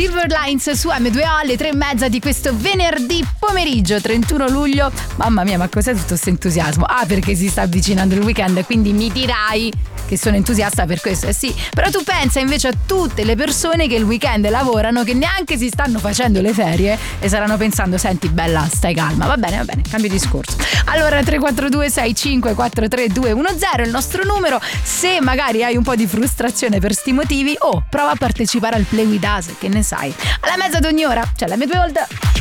Silver Lines su M2O alle 3:30 di questo venerdì pomeriggio 31 luglio. Mamma mia, ma cos'è tutto questo entusiasmo? Perché si sta avvicinando il weekend, quindi mi dirai che sono entusiasta per questo. Sì, però tu pensa invece a tutte le persone che il weekend lavorano, che neanche si stanno facendo le ferie e saranno pensando: senti bella, stai calma. Va bene, cambio discorso. Allora 342 65 43210 è il nostro numero. Se magari hai un po' di frustrazione per sti motivi, prova a partecipare al Play With Us, che ne sai. Alla mezza d'ogni ora c'è la Midworld.